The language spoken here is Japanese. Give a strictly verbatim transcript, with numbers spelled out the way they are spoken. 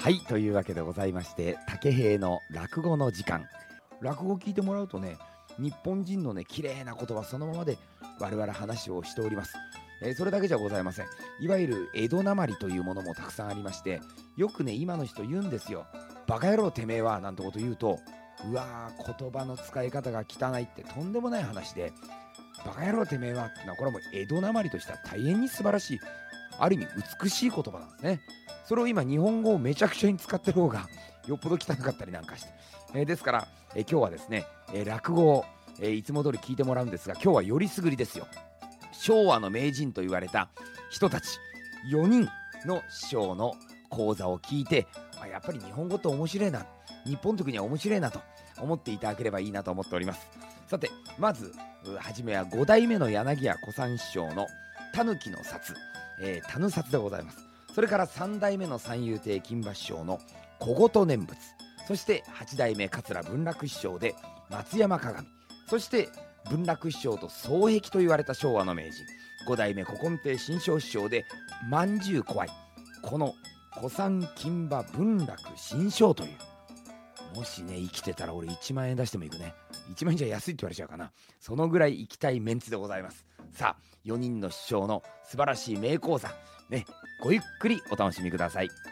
はい、というわけでございまして、竹平の落語の時間。落語を聞いてもらうとね、日本人のね綺麗な言葉そのままで我々話をしております。えーそれだけじゃございません。いわゆる江戸なまりというものもたくさんありまして、よくね今の人言うんですよ。バカ野郎てめえはなんてこと言うと、うわー言葉の使い方が汚いってとんでもない話で、バカ野郎てめえはってのはこれはもう江戸なまりとしては大変に素晴らしい、ある意味美しい言葉なんですね。それを今日本語をめちゃくちゃに使ってる方がよっぽど汚かったりなんかして、えーですから、えー今日はですね、えー落語を、えーいつも通り聞いてもらうんですが、今日はよりすぐりですよ。昭和の名人と言われた人たちよにんの師匠の講座を聞いて、あやっぱり日本語って面白いな、日本という国は面白いなと思っていただければいいなと思っております。さて、まずうはじめはご代目の柳家小三師匠の狸の札、えー、狸札でございます。それからさん代目の三遊亭金馬師匠の小言念仏、そしてはち代目桂文楽師匠で松山鏡、そして文楽師匠と双璧と言われた昭和の名人ご代目古今亭新章師匠でまんじゅう怖い、この小三金馬文楽新章という、もしね生きてたら俺いちまん円出してもいくね。いちまん円じゃ安いって言われちゃうかな。そのぐらい行きたいメンツでございます。さあよにんの師匠の素晴らしい名講座ね、ごゆっくりお楽しみください。